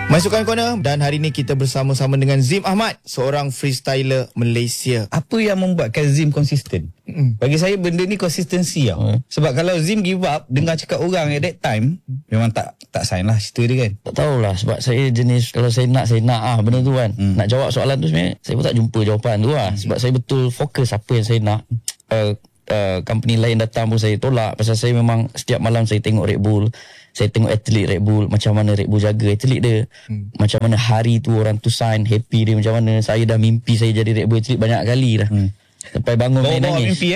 Masukkan Corner, dan hari ini kita bersama-sama dengan Zim Ahmad, seorang freestyler Malaysia. Apa yang membuatkan Zim konsisten? Bagi saya benda ni konsistensi tau. Sebab kalau Zim give up, dengar cakap orang at that time, memang tak sign lah cerita dia kan. Tak tahulah, sebab saya jenis kalau saya nak benda tu kan. Nak jawab soalan tu sebenarnya saya pun tak jumpa jawapan tu lah. Sebab saya betul fokus apa yang saya nak. Company lain datang pun saya tolak, pasal saya memang setiap malam saya tengok Red Bull, saya tengok atlet Red Bull, macam mana Red Bull jaga atlet dia, macam mana hari tu orang tu sign, happy dia macam mana. Saya dah mimpi saya jadi Red Bull atlet banyak kali dah. Sampai bangun menangis. Mimpi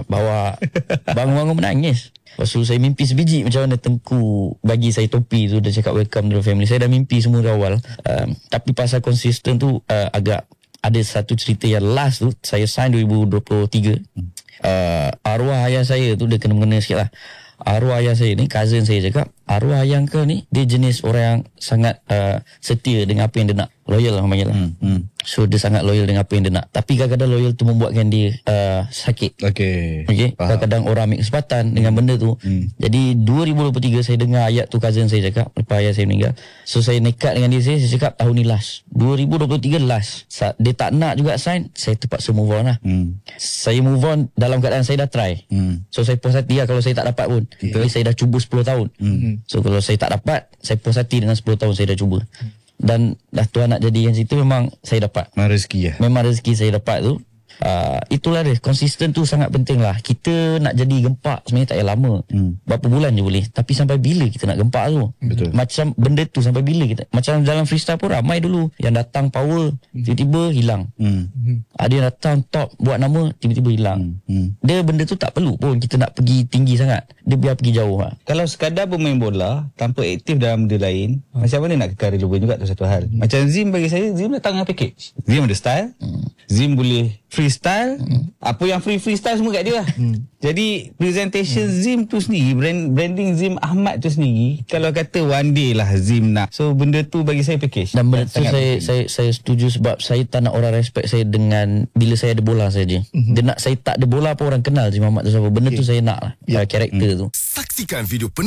bangun menangis. Lepas tu saya mimpi sebiji macam mana Tengku bagi saya topi tu, dia cakap welcome to the family. Saya dah mimpi semua dari awal. Tapi pasal konsisten tu agak ada satu cerita yang last tu, saya sign 2023. Arwah ayah saya tu dia kena-mengena sikit lah. Arwah ayah saya ni, cousin saya cakap, arwah ayah kau ni dia jenis orang yang sangat setia dengan apa yang dia nak. Loyal lah orang panggil lah. So dia sangat loyal dengan apa yang dia nak. Tapi kadang-kadang loyal tu membuatkan dia sakit. Okay. Kadang-kadang orang ambil kesempatan dengan benda tu. Jadi 2023 saya dengar ayat tu cousin saya cakap lepas ayah saya meninggal. So saya nekat dengan dia, saya cakap tahun ni last. 2023 last. Dia tak nak juga sign, saya terpaksa move on lah. Saya move on dalam keadaan saya dah try. So saya puas hati lah kalau saya tak dapat pun. Tapi saya dah cuba 10 tahun. So kalau saya tak dapat, saya puas hati dengan 10 tahun saya dah cuba. Dan dah Tuhan nak jadikan situ, memang saya dapat. Memang rezeki saya dapat tu. Itulah dia, konsisten tu sangat penting lah. Kita nak jadi gempak sebenarnya tak payah lama. Berapa bulan je boleh. Tapi sampai bila kita nak gempak tu? Betul. Macam benda tu sampai bila kita. Macam dalam freestyle pun ramai dulu yang datang power, tiba-tiba hilang. Ada yang datang top, buat nama, tiba-tiba hilang. Dia benda tu tak perlu pun kita nak pergi tinggi sangat. Dia biar pergi jauh lah. Kalau sekadar bermain bola tanpa aktif dalam benda lain, macam mana nak kekal relevan juga tu satu hal. Macam Zim, bagi saya Zim datang dengan package. Zim ada style, Zim boleh freestyle, apa yang freestyle semua kat dia lah. Jadi presentation Zim tu sendiri, branding Zim Ahmad tu sendiri, kalau kata one day lah Zim nak, so benda tu bagi saya package. Dan benda tu saya setuju, sebab saya tak nak orang respect saya dengan bila saya ada bola saja. Dia nak saya tak ada bola pun orang kenal Zim Ahmad tu siapa. Benda tu saya nak lah, karakter tu. Saksikan video